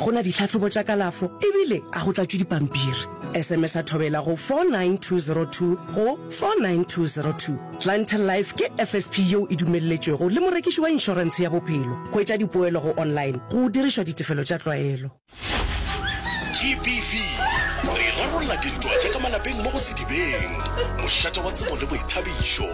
gona ditlhatlhobo tša kalafo ebile a go tlatšwe dipampiri. SMS a thobela go 49202 go 49202. Clientele Life ke FSP yeo e dumelletšwego le morekiši wa inšorense ya bophelo. Go etša dipoelo go online go dirišwa ditefelo tša tlwaelo. GBV re rarolla dintwa tša ka malapeng mo go sedibeng. Mošate wa tsebo le boithabišo.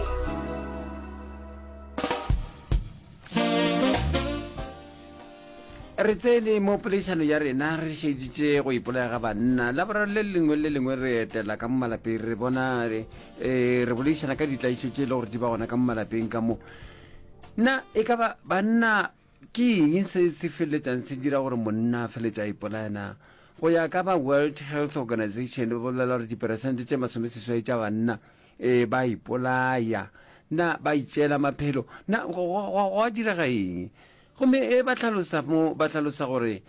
re tsene mo polešano ya rena re šeditše go ipolaya ga banna la boraro le lengwe re etela ka mo malapeng re bona re boledišana ka ditlaišo tše e le gore di ba gona ka mo malapeng ka mo nna e ka ba banna ke eng se feleletsang se dira gore monna a feletša ipolayana go ya ka ba World Health Organization ba bolela gore diperesente tše 80 tša banna ba ipolaya na ba itšela maphelo na go diraga eng gomme ba tlhalosa gore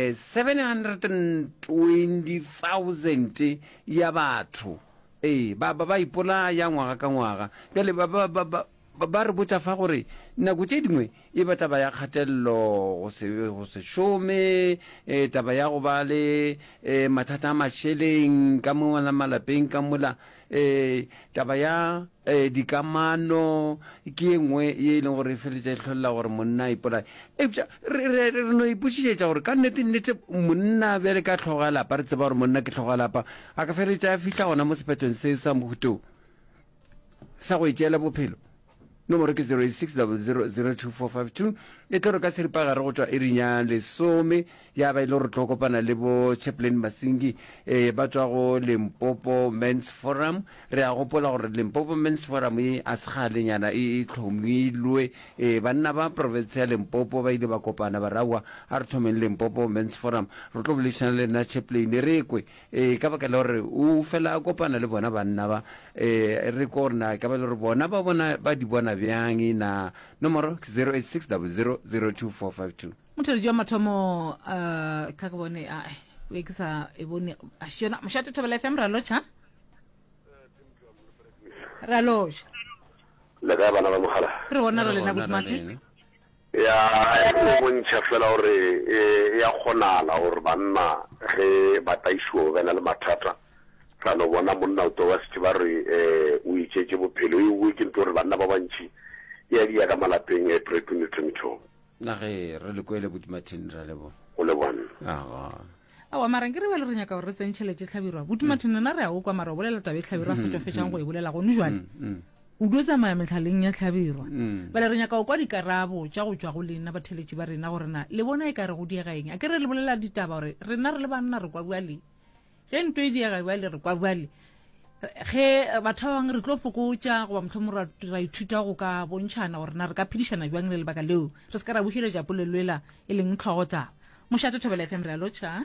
720,000 ya batho ba ipolaya ngwaga ka ngwaga bjale ba re botša fa gore nako tše dingwe e ba taba ya kgatelelo go se šome taba ya go ba le mathata a mašeleng ka mo malapeng ka mola taba ya dikamano ke engwe ye e leng gore e feletša e tlholela gore monna a ipolaya re no ipušišetša gore ka nnete monna bjale ka tlhogo ya lapa re tseba gore monna ke tlhogo ya lapa a ka feletša a fitlha gona mo sephetong se sa mohutong sa go itšeela bophelo. Nomoro ke 0600024452 e tlo re ka seripagare go tšwa erinya lesome ya ba ile gore tlo kopana le bo Chaplain Masingi ba tswa go Limpopo Men's Forum. Re a gopola gore Limpopo Men's Forum e a segalenyana e tlhomilwe banna ba province ya Limpopo ba ile ba kopana ba raua a re thomeng Limpopo Men's Forum re tlo boledišana le nna Chaplain re kwe ka baka le gore o fela a kopana le bona banna ba re ko rena ka ba le gore bona ba di bona bjang na nomoro 0860002452. Motho jo mathomo ka ka bone we ke sa e bone a shona mošate thobela FM ralocha le ga bana ba mogala re bona re lena botmati ya go bontšha fela gore ya kgonala gore banna ge ba taisho bana le mathata ka no bona monna o to wa se ba re o itšetse bophelo o ke ntore banna ba bantši ya dia ka malapeng e pre-2022 na ge re le kwele botmatin ra lebo o le bona awa mara ke re ba le re nyaka gore re tsentšheletse tlhabirwa botmatin nna re a o kwa mara o bolela tabe tlhabirwa sa tlo fetšang go e bolela go njwane o dio tsamaya metlhaleng ya tlhabirwa ba le re nyaka o kwa dikarabo tša go tšwa go lena batheletši ba rena gore na le bona e ka re go diega eng a ke re le bolela ditaba gore rena re le banna re kwa buale ge nto e diega buale re kwa buale ge batho ba bangwe re tlo fokotša goba mohlomong ra ithuta go ka bontšhana gore na re ka phedišana jwang le lebaka leo re se ka ra bušeletša poleloela e leng tlhogo taba mošate thobela FM re alotšha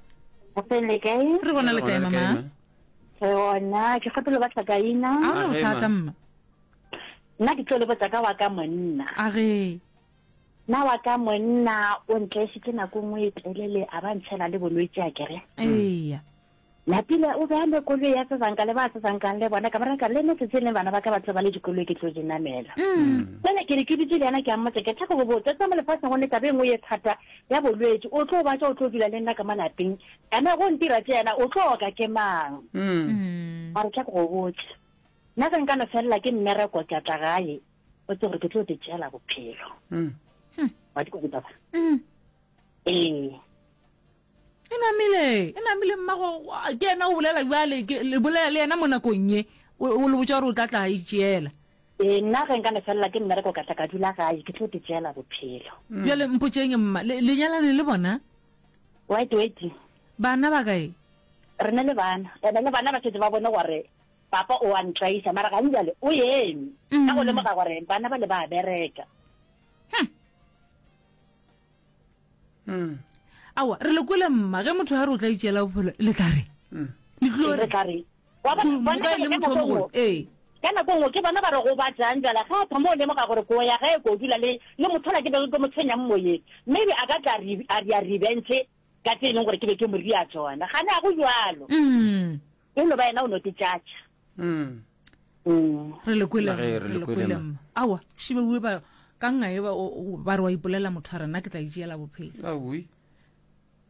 re bona le kae mama ona ke gape le batla kaina a o thata mma nna ke tlo le botsa ka wa ka monna a ge na wa ka monna o ntlešitše nako nngwe e telele a ba ntšhela le bolwetse a kere eya lapile o be a le koloi ya sesanka le ba sesankang le bona ka baraka le netse le bana ba ka batho ba le dikoloi ke tlo di namela tsene ke re ke ditse le yana ke a mmotse ke tlhako go botsa tsa mo lefatsheng go neta bengwe ye thata ya bolwetse o tlo ba tša o tlo dula le nna ka malapeng ane go ntira tše yana o tlo ka ke mang a re tlhako go botsa nna ka nkano felela ke mmereko ke atla gae o tse gore ke tlo di tšeela bophelo wa di kokutaba e namile mmago ke ena o bolela bjale le bolela le ena mo nakong ye o le botša gore o tlatla e tšeela nna ge nkane felela ke mmereko ka tla ka dula gae ke tlo di tšeela bophelo bjale mpotšeng mma le nyalane le bona wait bana ba kae re ne le bana ba setse ba bone gore papa o a ntlaisa mara gane jale o eme ka go lemoga gore bana ba le ba bereka awa re le kwele mma ge motho ya re o tla itšeela bophelo le tlare le tlare ka nako nngwe ke bona ba re go batsang jala ga a thoma o lemoga gore ko ya ge ko dula le mothola ke be ke mo tshwenyang moyeng maybe a ka tla a ria revenge ka tse e leng gore ke be ke mo ria tsona gane a go jalo e no ba ena o no te tšatša re le kwele mma awa šibe bue ba ka nngwe ba re wa ipolela motho a rena ke tla itšeela bophelo